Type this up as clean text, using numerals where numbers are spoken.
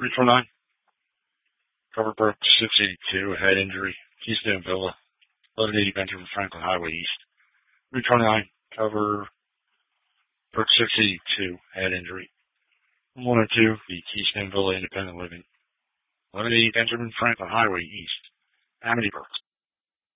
329, cover Brook 682, head injury, Keystone Villa, 1180 Benjamin Franklin Highway East. 329, cover Brook 682, head injury. 102, the Keystone Villa Independent Living, 1180 Benjamin Franklin Highway East, Amityville.